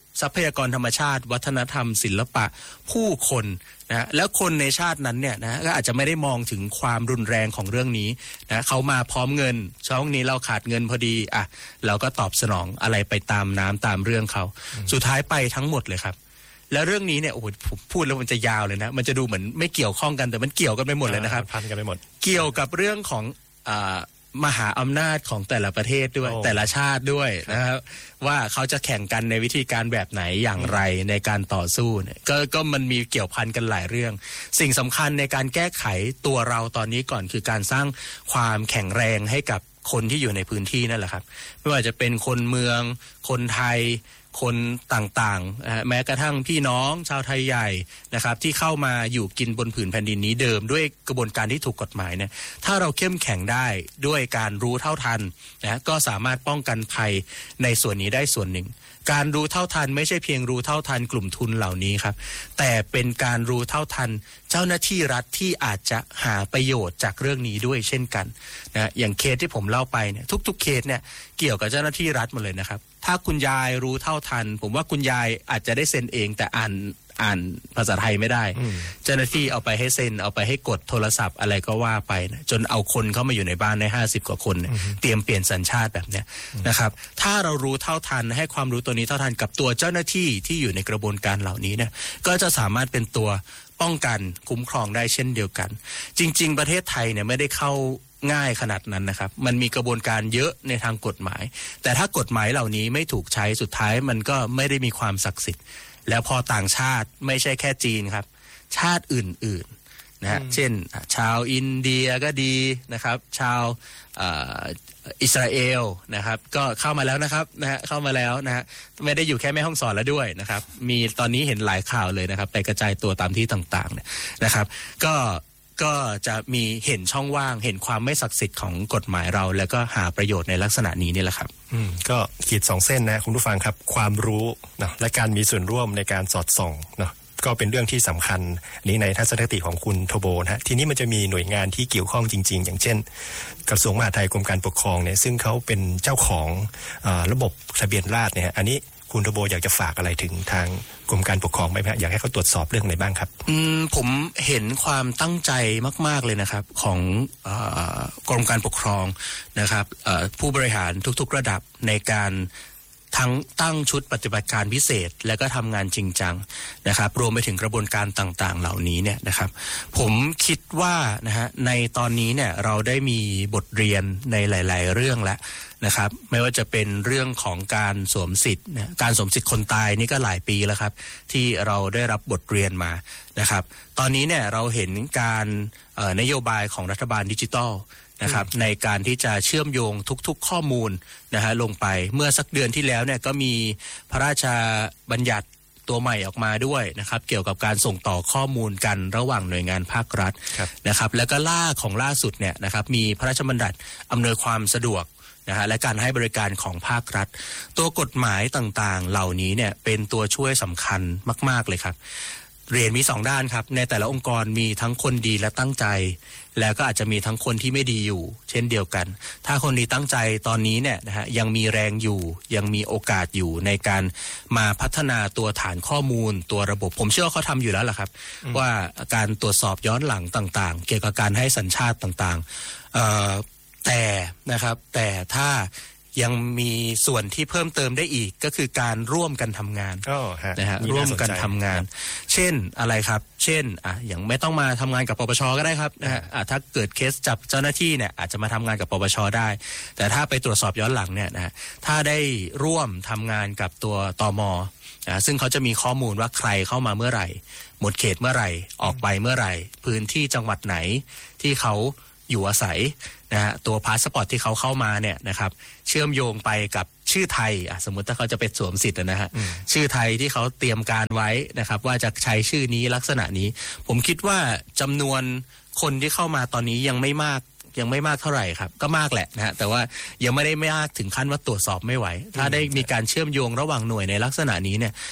B: ทรัพยากรธรรมชาติวัฒนธรรมศิลปะผู้คนนะแล้วคนในชาตินั้นเนี่ยนะก็อาจจะไม่ได้มองถึงความรุนแรงของเรื่องนี้นะเขามาพร้อมเงินช่วงนี้เราขาดเงินพอดีอ่ะเราก็ตอบสนองอะไรไปตามน้ำตามเรื่องเขาสุดท้ายไปทั้งหมดเลยครับแล้วเรื่องนี้เนี่ยโอ้โหผมพูดแล้วมันจะยาวเลยนะมันจะดูเหมือนไม่เกี่ยวข้องกันแต่มันเกี่ยวกันไปหมดเลยนะครับ
A: พันกันไปหมด
B: เกี่ยวกับเรื่องของอ่ามหาอำนาจของแต่ละประเทศด้วยแต่ละชาติด้วยนะครับว่าเขาจะแข่งกันในวิธีการแบบไหนอย่างไรในการต่อสู้เนี่ยก็ก็มันมีเกี่ยวพันกันหลายเรื่องสิ่งสำคัญในการแก้ไขตัวเราตอนนี้ก่อนคือการสร้างความแข็งแรงให้กับคนที่อยู่ในพื้นที่นั่นแหละครับไม่ว่าจะเป็นคนเมืองคนไทยคนต่างๆแม้กระทั่งพี่น้องชาวไทยใหญ่นะครับที่เข้ามาอยู่กินบนผืนแผ่นดินนี้เดิมด้วยกระบวนการที่ถูกกฎหมายเนี่ยถ้าเราเข้มแข็งได้ด้วยการรู้เท่าทันนะก็สามารถป้องกันภัยในส่วนนี้ได้ส่วนหนึ่งการรู้เท่าทันไม่ใช่เพียงรู้เท่าทันกลุ่มทุนเหล่านี้ครับแต่เป็นการรู้เท่าทันเจ้าหน้าที่รัฐที่อาจจะหาประโยชน์จากเรื่องนี้ด้วยเช่นกันนะอย่างเคสที่ผมเล่าไปเนี่ยทุกๆเคสเนี่ยเกี่ยวกับเจ้าหน้าที่รัฐหมดเลยนะครับถ้าคุณยายรู้เท่าทันผมว่าคุณยายอาจจะได้เซ็นเองแต่อ่านอ่านภาษาไทยไม่ได้เจ้าหน้าที่เอาไปให้เซ็นเอาไปให้กดโทรศัพท์อะไรก็ว่าไปนะจนเอาคนเข้ามาอยู่ในบ้านได้ห้าสิบกว่าคนเนี่ยเตรียมเปลี่ยนสัญชาติแบบเนี้ยนะครับถ้าเรารู้เท่าทันให้ความรู้ตัวนี้เท่าทันกับตัวเจ้าหน้าที่ที่อยู่ในกระบวนการเหล่านี้เนี่ยก็จะสามารถเป็นตัวป้องกันคุ้มครองได้เช่นเดียวกันจริงๆประเทศไทยเนี่ยไม่ได้เข้าง่ายขนาดนั้นนะครับมันมีกระบวนการเยอะในทางกฎหมายแต่ถ้ากฎหมายเหล่านี้ไม่ถูกใช้สุดท้ายมันก็ไม่ได้มีความศักดิ์สิทธิ์แล้วพอต่างชาติไม่ใช่แค่จีนครับชาติอื่นๆนะฮะเช่นชาวอินเดียก็ดีนะครับชาวอิสราเอลนะครับก็เข้ามาแล้วนะครับนะฮะเข้ามาแล้วนะฮะไม่ได้อยู่แค่แม่ฮ่องสอนแล้วด้วยนะครับมีตอนนี้เห็นหลายข่าวเลยนะครับไปกระจายตัวตามที่ต่างๆเนี่ยนะครับก็ก็จะมีเห็นช่องว่างเห็นความไม่ศักดิ์สิทธิ์ของกฎหมายเราแล้วก็หาประโยชน์ในลักษณะนี้นี่แหละครับ
A: อืมก็ขีดสองเส้นนะคุณผู้ฟังครับความรู้เนาะและการมีส่วนร่วมในการสอดส่องเนาะก็เป็นเรื่องที่สำคัญนี้ในทัศนคติของคุณโทโบนะฮะทีนี้มันจะมีหน่วยงานที่เกี่ยวข้องจริงๆอย่างเช่นกระทรวงมหาดไทยกรมการปกครองเนี่ยซึ่งเขาเป็นเจ้าของเอ่อระบบทะเบียนราษฎร์เนี่ยอันนี้คุณโทโบอยากจะฝากอะไรถึงทางกรมการปกครองไหมครับอยากให้เขาตรวจสอบเรื่องไหนบ้างครับ
B: อืมผมเห็นความตั้งใจมากๆเลยนะครับของเอ่อกรมการปกครองนะครับเอ่อผู้บริหารทุกๆระดับในการทั้งตั้งชุดปฏิบัติการพิเศษและก็ทำงานจริงจังนะครับรวมไปถึงกระบวนการต่างๆเหล่านี้เนี่ยนะครับผมคิดว่านะฮะในตอนนี้เนี่ยเราได้มีบทเรียนในหลายๆเรื่องแล้วนะครับไม่ว่าจะเป็นเรื่องของการสวมสิทธิ์การสวมสิทธิ์คนตายนี่ก็หลายปีแล้วครับที่เราได้รับบทเรียนมานะครับตอนนี้เนี่ยเราเห็นการนโยบายของรัฐบาลดิจิทัลนะครับในการที่จะเชื่อมโยงทุกๆข้อมูลนะฮะลงไปเมื่อสักเดือนที่แล้วเนี่ยก็มีพระราชบัญญัติตัวใหม่ออกมาด้วยนะครับเกี่ยวกับการส่งต่อข้อมูลกันระหว่างหน่วยงานภาครัฐนะครับแล้วก็ล่าของล่าสุดเนี่ยนะครับมีพระราชบัญญัติอำนวยความสะดวกนะฮะและการให้บริการของภาครัฐตัวกฎหมายต่างๆเหล่านี้เนี่ยเป็นตัวช่วยสำคัญมากๆเลยครับเหรียญมีสองด้านครับในแต่ละองค์กรมีทั้งคนดีและตั้งใจแล้วก็อาจจะมีทั้งคนที่ไม่ดีอยู่เช่นเดียวกันถ้าคนดีตั้งใจตอนนี้เนี่ยนะฮะยังมีแรงอยู่ยังมีโอกาสอยู่ในการมาพัฒนาตัวฐานข้อมูลตัวระบบผมเชื่อว่าเขาทำอยู่แล้วล่ะครับว่าการตรวจสอบย้อนหลังต่างๆเกี่ยวกับการให้สัญชาติต่างๆเอ่อแต่นะครับแต่ถ้ายังมีส่วนที่เพิ่มเติมได้อีกก็คือการร่วมกันทำงานนะฮะร่วมกันทำงานเช่นอะไรครับเช่นอ่ะอย่างไม่ต้องมาทำงานกับปปช.ก็ได้ครับนะฮะอ่ะถ้าเกิดเคสจับเจ้าหน้าที่เนี่ยอาจจะมาทำงานกับปปช.ได้แต่ถ้าไปตรวจสอบย้อนหลังเนี่ยนะฮะถ้าได้ร่วมทำงานกับตัวตม.นะซึ่งเขาจะมีข้อมูลว่าใครเข้ามาเมื่อไหร่หมดเขตเมื่อไหร่ออกไปเมื่อไหร่พื้นที่จังหวัดไหนที่เขาอยู่อาศัยนะฮะตัวพาสปอร์ตที่เขาเข้ามาเนี่ยนะครับเชื่อมโยงไปกับชื่อไทยอ่ะสมมุติถ้าเขาจะไปสวมสิทธิ์นะฮะชื่อไทยที่เขาเตรียมการไว้นะครับว่าจะใช้ชื่อนี้ลักษณะนี้ผมคิดว่าจำนวนคนที่เข้ามาตอนนี้ยังไม่มากยังไม่มากเท่าไหร่ครับก็มากแหละนะฮะแต่ว่ายังไม่ได้มากถึงขั้นว่าตรวจสอบไม่ไหวถ้าได้มีการเชื่อมโยงระหว่างหน่วยในลักษณะนี้เนี่ย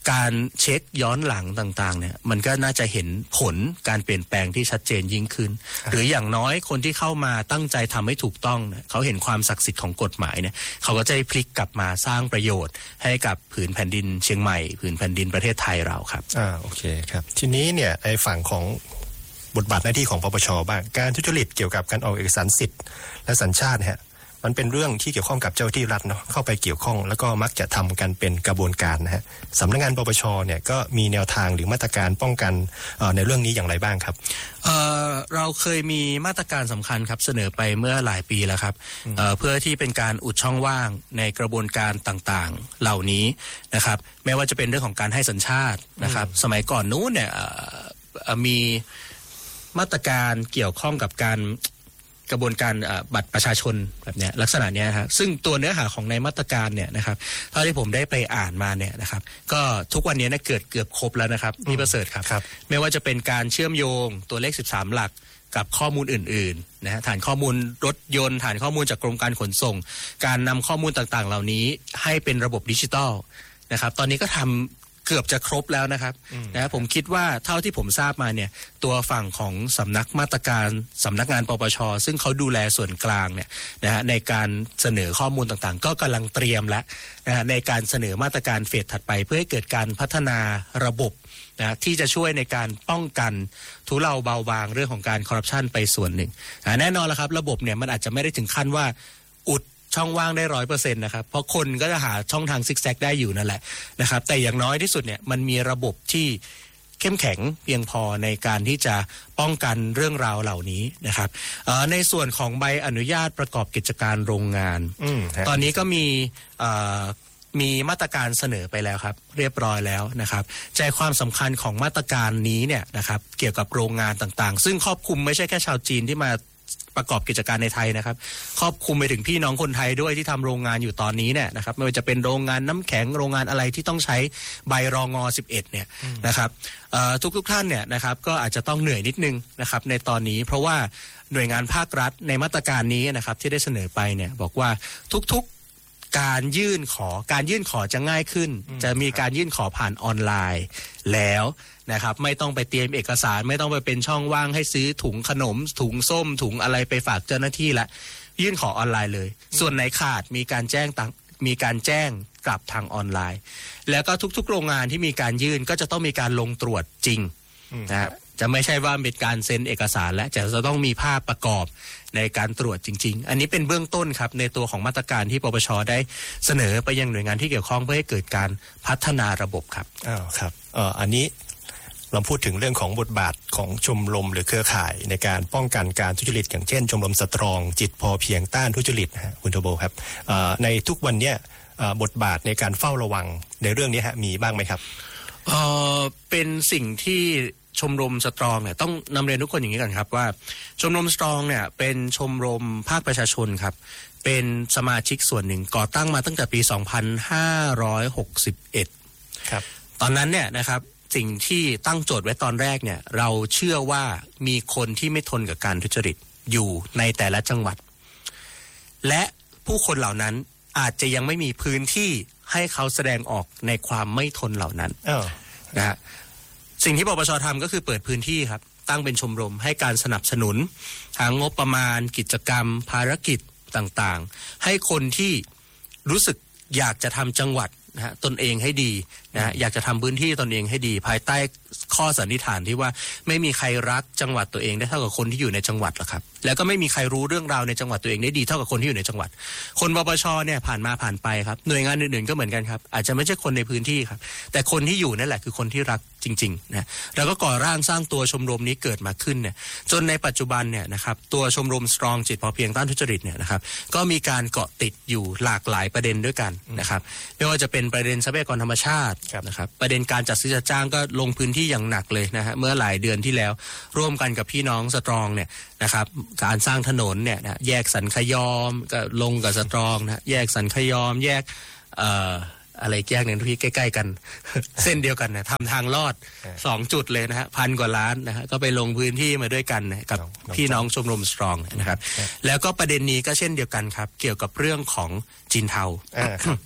B: การเช็คย้อนหลังต่างๆเนี่ยมันก็น่าจะเห็นผลการเปลี่ยนแปลงที่ชัดเจนยิ่งขึ้นหรืออย่างน้อยคนที่เข้ามาตั้งใจทำให้ถูกต้องเนี่ยเขาเห็นความศักดิ์สิทธิ์ของกฎหมายเนี่ยเขาก็จะพลิกกลับมาสร้างประโยชน์ให้กับผืนแผ่นดินเชียงใหม่ผืนแผ่นดินประเทศไทยเราครับ
A: อ่าโอเคครับทีนี้เนี่ยในฝั่งของบทบาทหน้าที่ของปปช.บ้างการทุจริตเกี่ยวกับการออกเอกสารสิทธิ์และสัญชาติฮะมันเป็นเรื่องที่เกี่ยวข้องกับเจ้าที่รัฐเนาะเข้าไปเกี่ยวข้องแล้วก็มักจะทำกันเป็นกระบวนการนะฮะสำนักงานปปช.เนี่ยก็มีแนวทางหรือมาตรการป้องกันในเรื่องนี้อย่างไรบ้างครับ
B: เอ่อเราเคยมีมาตรการสำคัญครับเสนอไปเมื่อหลายปีแล้วครับเอ่อเพื่อที่เป็นการอุดช่องว่างในกระบวนการต่างๆเหล่านี้นะครับไม่ว่าจะเป็นเรื่องของการให้สัญชาตินะครับสมัยก่อนนู้นเนี่ยมีมาตรการเกี่ยวข้องกับการกระบวนการบัตรประชาชนแบบนี้ลักษณะนี้ครับซึ่งตัวเนื้อหาของในมาตรการเนี่ยนะครับเท่าที่ผมได้ไปอ่านมาเนี่ยนะครับก็ทุกวันนี้เนี่ยเกิดเกือบครบแล้วนะครับพี่ประเสริฐครับไม่ว่าจะเป็นการเชื่อมโยงตัวเลขสิบสามหลักกับข้อมูลอื่นๆนะฮะฐานข้อมูลรถยนต์ฐานข้อมูลจากกรมการขนส่งการนำข้อมูลต่างๆเหล่านี้ให้เป็นระบบดิจิทัลนะครับตอนนี้ก็ทำเกือบจะครบแล้วนะครับนะผมคิดว่าเท่าที่ผมทราบมาเนี่ยตัวฝั่งของสำนักมาตรการสำนักงานปปช.ซึ่งเขาดูแลส่วนกลางเนี่ยนะฮะในการเสนอข้อมูลต่างๆก็กำลังเตรียมแล้วนะฮะในการเสนอมาตรการเฟสถัดไปเพื่อให้เกิดการพัฒนาระบบนะที่จะช่วยในการป้องกันทุเลาเบาบางเรื่องของการคอร์รัปชันไปส่วนหนึ่งนะแน่นอนแล้วครับระบบเนี่ยมันอาจจะไม่ได้ถึงขั้นว่าอุดช่องว่างได้ร้อยเปอร์เซ็นต์นะครับเพราะคนก็จะหาช่องทางซิกแซกได้อยู่นั่นแหละนะครับแต่อย่างน้อยที่สุดเนี่ยมันมีระบบที่เข้มแข็งเพียงพอในการที่จะป้องกันเรื่องราวเหล่านี้นะครับในส่วนของใบอนุญาตประกอบกิจการโรงงานตอนนี้ก็มีมีมาตรการเสนอไปแล้วครับเรียบร้อยแล้วนะครับใจความสำคัญของมาตรการนี้เนี่ยนะครับเกี่ยวกับโรงงานต่างๆซึ่งครอบคลุมไม่ใช่แค่ชาวจีนที่มาประกอบกิจการในไทยนะครับครอบคลุมไปถึงพี่น้องคนไทยด้วยที่ทำโรงงานอยู่ตอนนี้เนี่ยนะครับไม่ว่าจะเป็นโรงงานน้ำแข็งโรงงานอะไรที่ต้องใช้ใบรองอสิบเอ็ดเนี่ยนะครับทุกทุกท่านเนี่ยนะครับก็อาจจะต้องเหนื่อยนิดนึงนะครับในตอนนี้เพราะว่าหน่วยงานภาครัฐในมาตรการนี้นะครับที่ได้เสนอไปเนี่ยบอกว่าทุกๆการยื่นขอการยื่นขอจะง่ายขึ้นจะมีการยื่นขอผ่านออนไลน์แล้วนะครับไม่ต้องไปเตรียมเอกสารไม่ต้องไปเป็นช่องว่างให้ซื้อถุงขนมถุงส้มถุงอะไรไปฝากเจ้าหน้าที่ละยื่นขอออนไลน์เลยส่วนไหนขาดมีการแจ้งต่างมีการแจ้งกลับทางออนไลน์แล้วก็ทุกๆโรงงานที่มีการยื่นก็จะต้องมีการลงตรวจจริงนะครับจะไม่ใช่ว่าเป็นการเซ็นเอกสารและจะจะต้องมีภาพประกอบในการตรวจจริงๆอันนี้เป็นเบื้องต้นครับในตัวของมาตรการที่ปปช.ได้เสนอไปยังหน่วยงานที่เกี่ยวข้องเพื่อให้เกิดการพัฒนาระบบครับ
A: อ้าวครับเอ่ออันนี้เราพูดถึงเรื่องของบทบาทของชมรมหรือเครือข่ายในการป้องกันการทุจริตอย่างเช่นชมรมสตรองจิตพอเพียงต้านทุจริตนะฮะคุณโทโบครับในทุกวันนี้บทบาทในการเฝ้าระวังในเรื่องนี้ฮะมีบ้างไหมครับ
B: เอ่อเป็นสิ่งที่ชมรมสตรองเนี่ยต้องนำเรียนทุกคนอย่างนี้ก่อนครับว่าชมรมสตรองเนี่ยเป็นชมรมภาคประชาชนครับเป็นสมาชิกส่วนหนึ่งก่อตั้งมาตั้งแต่ปีสองพันห้าร้อยหกสิบเอ็ดครับตอนนั้นเนี่ยนะครับสิ่งที่ตั้งโจทย์ไว้ตอนแรกเนี่ยเราเชื่อว่ามีคนที่ไม่ทนกับการทุจริตอยู่ในแต่ละจังหวัดและผู้คนเหล่านั้นอาจจะยังไม่มีพื้นที่ให้เขาแสดงออกในความไม่ทนเหล่านั้นนะฮะสิ่งที่ปปช.ทำก็คือเปิดพื้นที่ครับตั้งเป็นชมรมให้การสนับสนุนทางงบประมาณกิจกรรมภารกิจต่างๆให้คนที่รู้สึกอยากจะทำจังหวัดนะฮะตนเองให้ดีนะฮะอยากจะทำพื้นที่ตนเองให้ดีภายใต้ข้อสันนิษฐานที่ว่าไม่มีใครรักจังหวัดตัวเองได้เท่ากับคนที่อยู่ในจังหวัดหรอกครับแล้วก็ไม่มีใครรู้เรื่องราวในจังหวัดตัวเองได้ดีเท่ากับคนที่อยู่ในจังหวัดคนปปช.เนี่ยผ่านมาผ่านไปครับหน่วยงานอื่นๆก็เหมือนกันครับอาจจะไม่ใช่คนในพื้นที่ครับแต่คนที่อยู่นั่นแหละคือคนที่รักจริงๆนะแล้วก็ก่อร่างสร้างตัวชมรมนี้เกิดมาขึ้นเนี่ยจนในปัจจุบันเนี่ยนะครับตัวชมรมสตรองจิตพอเพียงต้านทุจริตเนี่ยนะครับก็มีการเกาะติดอยู่หลากหลายประเด็นด้วยกันนะครับไม่ว่าจะเป็นประเด็นทรัพยากรธรรมชาตินะครับประเด็นการจัดซื้อจัดจ้างก็ลงพื้นที่อย่างหนักเลยนะฮะเมื่อหลายเดือนที่แล้วร่วมกันกับพี่น้องสตรองเนี่ยนะครับการสร้างถนนเนี่ยนะแยกสันขยอมก็ลงกับสตรองนะแยกสันขยอมแยกเอ่ออะไรแยกหนึ่งที่ใกล้ๆกัน เส้นเดียวกันนะทำทางลอดสองจุดเลยนะฮะพันกว่าล้านนะฮะก็ไปลงพื้นที่มาด้วยกันนะกับพี่น้องชมรมสตรองนะครับแล้วก็ประเด็นนี้ก็เช่นเดียวกันครับเกี่ยวกับเรื่องของจีนเทา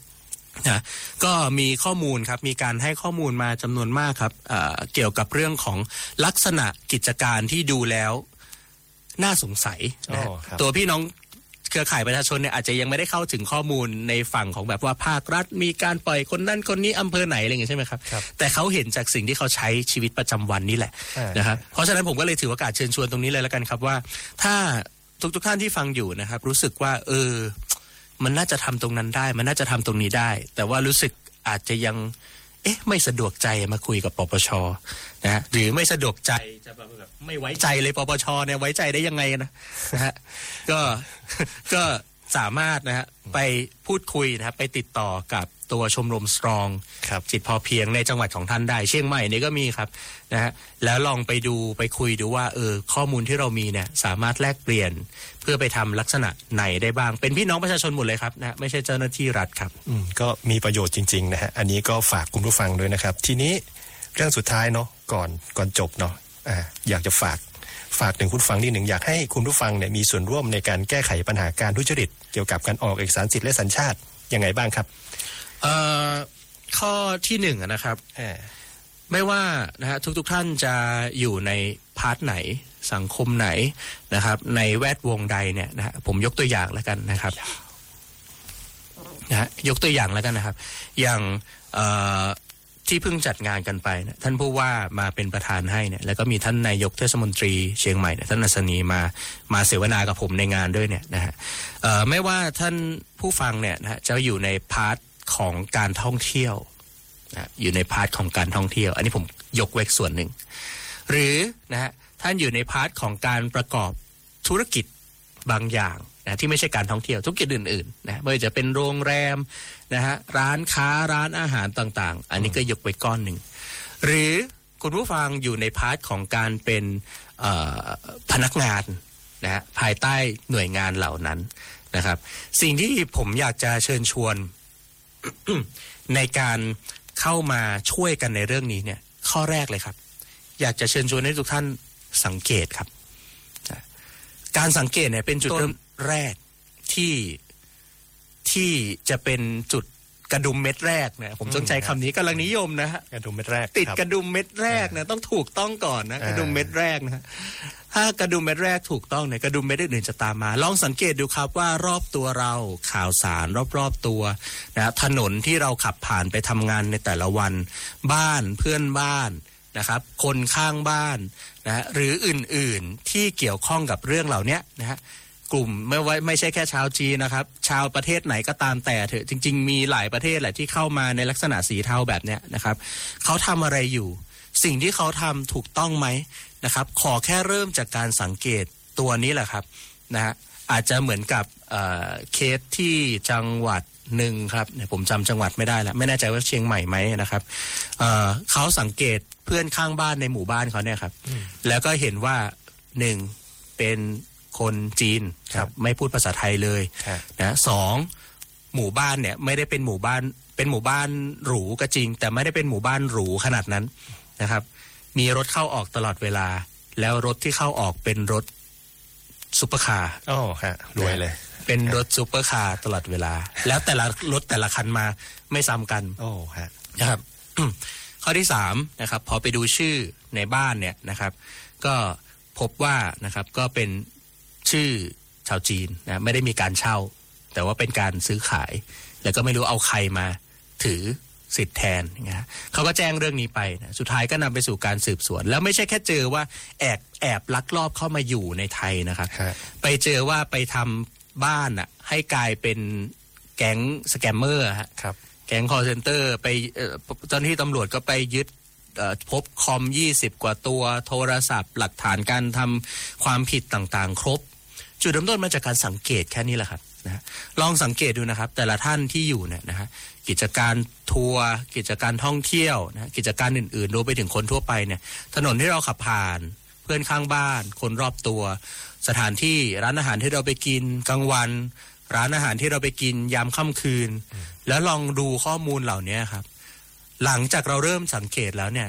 B: นะก็มีข้อมูลครับมีการให้ข้อมูลมาจำนวนมากครับเอ่อเกี่ยวกับเรื่องของลักษณะกิจการที่ดูแล้วน่าสงสัยนะตัวพี่น้องเครือข่ายประชาชนเนี่ยอาจจะยังไม่ได้เข้าถึงข้อมูลในฝั่งของแบบว่าภาครัฐมีการปล่อยคนนั้นคนนี้อำเภอไหนอะไรอย่างเงี้ยใช่ไหมครับแต่เขาเห็นจากสิ่งที่เขาใช้ชีวิตประจำวันนี่แหละนะครับเพราะฉะนั้นผมก็เลยถือโอกาสเชิญชวนตรงนี้เลยแล้วกันครับว่าถ้าทุกๆท่านที่ฟังอยู่นะครับรู้สึกว่าเออมันน่าจะทำตรงนั้นได้มันน่าจะทำตรงนี้ได้แต่ว่ารู้สึกอาจจะยังเอ๊ะไม่สะดวกใจมาคุยกับปปช.นะหรือไม่สะดวกใจจะแบบไม่ไว้ใจเลยปปช.เนี่ยไว้ใจได้ยังไงนะนะฮะก็ก็สามารถนะฮะไปพูดคุยนะครับไปติดต่อกับตัวชมรมสตรองจิตพอเพียงในจังหวัดของท่านได้เชียงใหม่นี่ก็มีครับนะฮะแล้วลองไปดูไปคุยดูว่าเออข้อมูลที่เรามีเนี่ยสามารถแลกเปลี่ยนเพื่อไปทำลักษณะไหนได้บ้างเป็นพี่น้องประชาชนหมดเลยครับนะไม่ใช่เจ้าหน้าที่รัฐครับ
A: อืมก็มีประโยชน์จริงๆนะฮะอันนี้ก็ฝากคุณผู้ฟังด้วยนะครับทีนี้เรื่องสุดท้ายเนาะก่อนก่อนจบเนาะอ่าอยากจะฝากฝากถึงคุณผู้ฟังนิดหนึ่งอยากให้คุณผู้ฟังเนี่ยมีส่วนร่วมในการแก้ไขปัญหาการทุจริตเกี่ยวกับการออกเอกสารสิทธิ์และสัญชาติยังไงบ้างครับ
B: เอ่อข้อที่หนึ่งนะครับไม่ว่านะฮะทุกๆท่านจะอยู่ในพาร์ทไหนสังคมไหนนะครับในแวดวงใดเนี่ยนะฮะผมยกตัวอย่างแล้วกันนะครับนะฮะยกตัวอย่างแล้วกันนะครับอย่างเอ่อที่เพิ่งจัดงานกันไปนะท่านผู้ว่ามาเป็นประธานให้เนี่ยแล้วก็มีท่านนายกเทศมนตรีเชียงใหม่ท่านอัศนีมามาเสวนากับผมในงานด้วยเนี่ยนะฮะเอ่อไม่ว่าท่านผู้ฟังเนี่ยนะฮะจะอยู่ในพาร์ทของการท่องเที่ยวนะอยู่ในพาร์ทของการท่องเที่ยวอันนี้ผมยกเว้นส่วนหนึ่งหรือนะฮะท่านอยู่ในพาร์ทของการประกอบธุรกิจบางอย่างนะที่ไม่ใช่การท่องเที่ยวธุรกิจอื่นๆนะไม่ว่าจะเป็นโรงแรมนะฮะร้านค้าร้านอาหารต่างๆอันนี้ก็ยกไว้ก้อนหนึ่งหรือคุณผู้ฟังอยู่ในพาร์ทของการเป็นพนักงานนะฮะภายใต้หน่วยงานเหล่านั้นนะครับสิ่งที่ผมอยากจะเชิญชวนในการเข้ามาช่วยกันในเรื่องนี้เนี่ยข้อแรกเลยครับอยากจะเชิญชวนให้ทุกท่านสังเกตครับการสังเกตเนี่ยเป็นจุดเริ่มแรกที่ที่จะเป็นจุดกระดุมเม็ดแรกเนี่ยผมต้องใช้คำนี้กำลังนิยมนะฮะ
A: กระดุมเม็ดแรก
B: ติดกระดุมเม็ดแรกเนี่ยต้องถูกต้องก่อนนะกระดุมเม็ดแรกนะฮะถ้ากระดุมเม็ดแรกถูกต้องเนี่ยกระดุมเม็ดอื่นๆจะตามมาลองสังเกตดูครับว่ารอบตัวเราข่าวสารรอบๆตัวนะถนนที่เราขับผ่านไปทำงานในแต่ละวันบ้านเพื่อนบ้านนะครับคนข้างบ้านนะหรืออื่นๆที่เกี่ยวข้องกับเรื่องเหล่านี้นะฮะกลุ่มไม่ไว้ไม่ใช่แค่ชาวจีนนะครับชาวประเทศไหนก็ตามแต่เถอะจริงๆมีหลายประเทศแหละที่เข้ามาในลักษณะสีเทาแบบเนี้ยนะครับเขาทำอะไรอยู่สิ่งที่เขาทำถูกต้องไหมนะครับขอแค่เริ่มจากการสังเกตตัวนี้แหละครับนะฮะอาจจะเหมือนกับเอ่อเคสที่จังหวัดหนึ่งครับเนี่ยผมจำจังหวัดไม่ได้แล้วไม่แน่ใจว่าเชียงใหม่ไหมนะครับเอ่อเขาสังเกตเพื่อนข้างบ้านในหมู่บ้านเขาเนี่ยครับแล้วก็เห็นว่าหนึ่งเป็นคนจีนครับไม่พูดภาษาไทยเลยนะสองหมู่บ้านเนี่ยไม่ได้เป็นหมู่บ้านเป็นหมู่บ้านหรูก็จริงแต่ไม่ได้เป็นหมู่บ้านหรูขนาดนั้นนะครับมีรถเข้าออกตลอดเวลาแล้วรถที่เข้าออกเป็นรถซุปเปอร์คาร์
A: อ๋อฮะรวยเลย
B: เป็นรถซุปเปอร์คาร์ตลอดเวลาแล้วแต่ละรถแต่ละคันมาไม่ซ้ำกัน
A: โอ้ฮะ
B: นะครับ ข้อที่สามนะครับพอไปดูชื่อในบ้านเนี่ยนะครับก็พบว่านะครับก็เป็นชื่อชาวจีนนะไม่ได้มีการเช่าแต่ว่าเป็นการซื้อขายแล้วก็ไม่รู้เอาใครมาถือสิทธิ์แทนนะเขาก็แจ้งเรื่องนี้ไปนะสุดท้ายก็นำไปสู่การสืบสวนแล้วไม่ใช่แค่เจอว่าแอบแอบลักลอบเข้ามาอยู่ในไทยนะครับไปเจอว่าไปทำบ้านอ่ะให้กลายเป็นแก๊งสแกมเมอร์ครับแก๊งคอลเซ็นเตอร์ไปเจ้าหน้าที่ตำรวจก็ไปยึดพบคอมยี่สิบกว่าตัวโทรศัพท์หลักฐานการทำความผิดต่างๆครบจุดเริ่มต้นมาจากการสังเกตแค่นี้แหละครับนะลองสังเกตดูนะครับแต่ละท่านที่อยู่เนี่ยนะฮะกิจการทัวร์กิจการท่องเที่ยวนะกิจการอื่นๆรวมไปถึงคนทั่วไปเนี่ยถนนที่เราขับผ่านเพื่อนข้างบ้านคนรอบตัวสถานที่ร้านอาหารที่เราไปกินกลางวันร้านอาหารที่เราไปกินยามค่ำคืนแล้วลองดูข้อมูลเหล่านี้ครับหลังจากเราเริ่มสังเกตแล้วเนี่ย